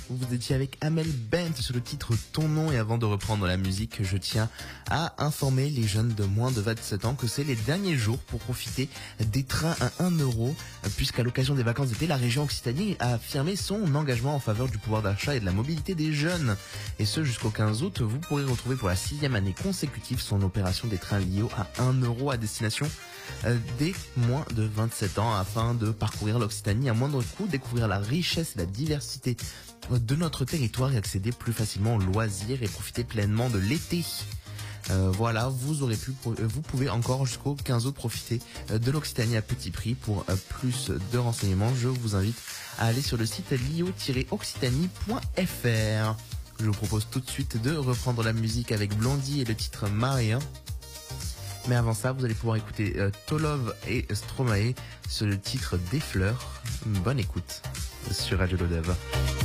Vous étiez avec Amel Bent sur le titre Ton nom, et avant de reprendre la musique, je tiens à informer les jeunes de moins de 27 ans que c'est les derniers jours pour profiter des trains à 1 euro, puisqu'à l'occasion des vacances d'été, la région Occitanie a affirmé son engagement en faveur du pouvoir d'achat et de la mobilité des jeunes. Et ce jusqu'au 15 août, vous pourrez retrouver pour la 6e année consécutive son opération des trains Lio à 1 euro à destination des moins de 27 ans, afin de parcourir l'Occitanie à moindre coût, découvrir la richesse et la diversité de notre territoire et accéder plus facilement aux loisirs et profiter pleinement de l'été. Voilà, vous pouvez encore jusqu'au 15 août profiter de l'Occitanie à petit prix. Pour plus de renseignements, je vous invite à aller sur le site lio-occitanie.fr. Je vous propose tout de suite de reprendre la musique avec Blondie et le titre Maréen. Mais avant ça, vous allez pouvoir écouter Tolov et Stromae sur le titre Des fleurs. Bonne écoute sur Radio Lodève.